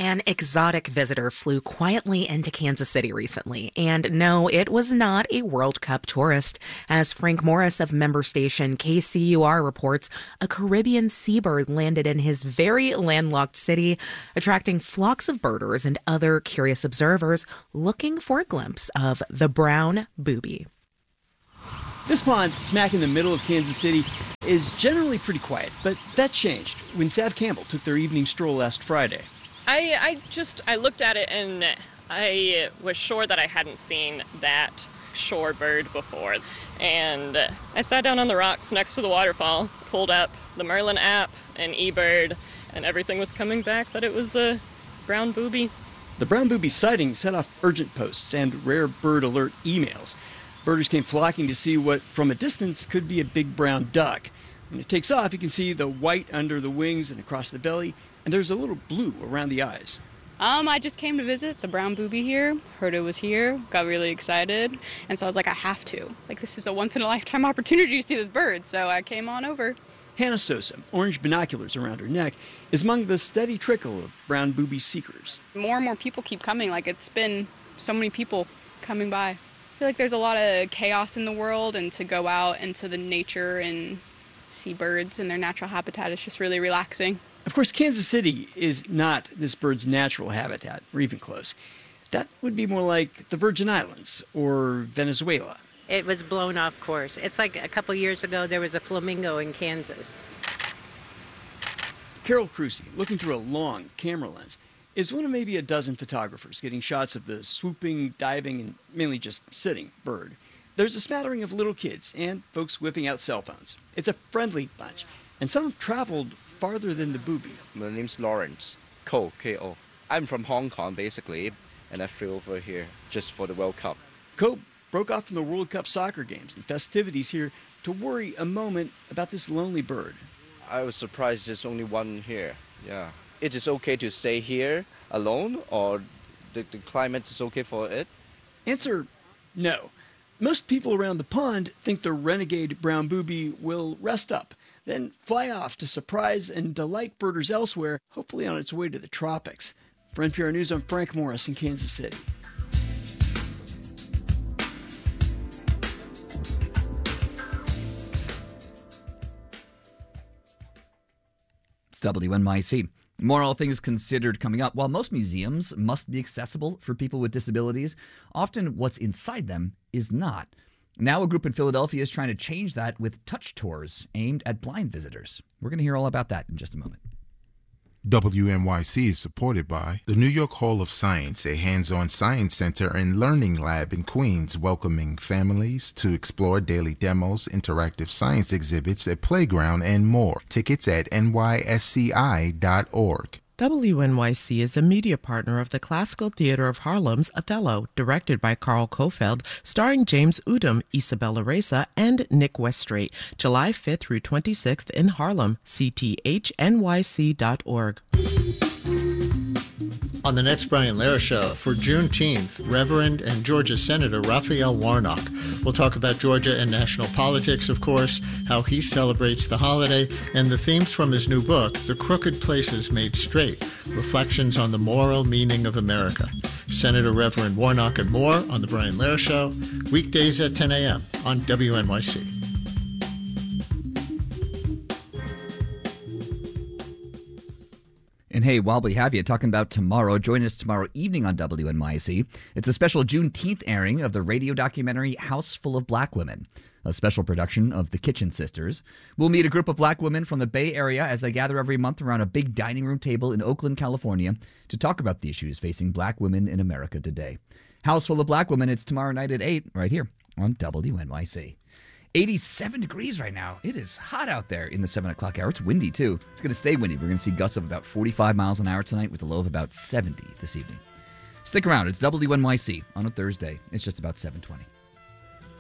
An exotic visitor flew quietly into Kansas City recently, and no, it was not a World Cup tourist. As Frank Morris of member station KCUR reports, a Caribbean seabird landed in his very landlocked city, attracting flocks of birders and other curious observers looking for a glimpse of the brown booby. This pond, smack in the middle of Kansas City, is generally pretty quiet, but that changed when Sav Campbell took their evening stroll last Friday. I looked at it and I was sure that I hadn't seen that shorebird before. And I sat down on the rocks next to the waterfall, pulled up the Merlin app and eBird, and everything was coming back that it was a brown booby. The brown booby sighting set off urgent posts and rare bird alert emails. Birders came flocking to see what, from a distance, could be a big brown duck. When it takes off, you can see the white under the wings and across the belly, and there's a little blue around the eyes. I just came to visit the brown booby here, heard it was here, got really excited, and so I was like, I have to. This is a once-in-a-lifetime opportunity to see this bird, so I came on over. Hannah Sosa, orange binoculars around her neck, is among the steady trickle of brown booby seekers. More and more people keep coming. It's been so many people coming by. I feel like there's a lot of chaos in the world, and to go out into the nature and see birds in their natural habitat is just really relaxing. Of course, Kansas City is not this bird's natural habitat, or even close. That would be more like the Virgin Islands or Venezuela. It was blown off course. It's like a couple years ago, there was a flamingo in Kansas. Carol Crucy, looking through a long camera lens, is one of maybe a dozen photographers getting shots of the swooping, diving, and mainly just sitting bird. There's a smattering of little kids and folks whipping out cell phones. It's a friendly bunch, and some have traveled farther than the booby. My name's Lawrence, Ko, K-O. I'm from Hong Kong, basically, and I flew over here just for the World Cup. Ko broke off from the World Cup soccer games and festivities here to worry a moment about this lonely bird. I was surprised there's only one here, yeah. It is okay to stay here alone, or the climate is okay for it? Answer, no. Most people around the pond think the renegade brown booby will rest up, then fly off to surprise and delight birders elsewhere, hopefully on its way to the tropics. For NPR News, I'm Frank Morris in Kansas City. It's WNYC. More All Things Considered coming up. While most museums must be accessible for people with disabilities, often what's inside them is not. Now a group in Philadelphia is trying to change that with touch tours aimed at blind visitors. We're going to hear all about that in just a moment. WNYC is supported by the New York Hall of Science, a hands-on science center and learning lab in Queens, welcoming families to explore daily demos, interactive science exhibits, a playground, and more. Tickets at nysci.org. WNYC is a media partner of the Classical Theater of Harlem's Othello, directed by Carl Kofeld, starring James Udom, Isabella Reza, and Nick Weststraight, July 5th through 26th in Harlem, cthnyc.org. On the next Brian Lehrer Show, for Juneteenth, Reverend and Georgia Senator Raphael Warnock will talk about Georgia and national politics, of course, how he celebrates the holiday, and the themes from his new book, The Crooked Places Made Straight, Reflections on the Moral Meaning of America. Senator Reverend Warnock and more on the Brian Lehrer Show, weekdays at 10 a.m. on WNYC. And hey, while we have you, talking about tomorrow, join us tomorrow evening on WNYC. It's a special Juneteenth airing of the radio documentary House Full of Black Women, a special production of the Kitchen Sisters. We'll meet a group of black women from the Bay Area as they gather every month around a big dining room table in Oakland, California, to talk about the issues facing black women in America today. House Full of Black Women, it's tomorrow night at 8, right here on WNYC. 87 degrees right now. It is hot out there in the 7 o'clock hour. It's windy, too. It's going to stay windy. We're going to see gusts of about 45 miles an hour tonight with a low of about 70 this evening. Stick around. It's WNYC on a Thursday. It's just about 7:20.